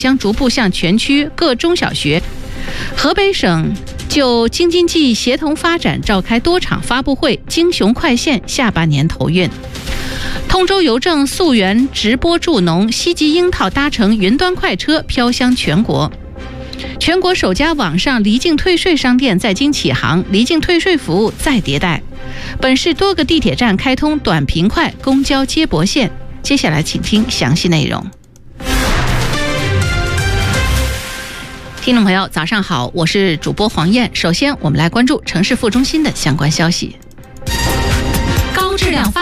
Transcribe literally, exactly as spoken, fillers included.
将逐步向全区各中小学。河北省就京津冀协同发展召开多场发布会，京雄快线下半年投运。通州邮政溯源直播助农，西极樱桃搭乘云端快车飘香全国。全国首家网上离境退税商店在京启航，离境退税服务再迭代。本市多个地铁站开通短平快公交接驳线。接下来请听详细内容。听众朋友早上好，我是主播黄燕。首先我们来关注城市副中心的相关消息。高质量发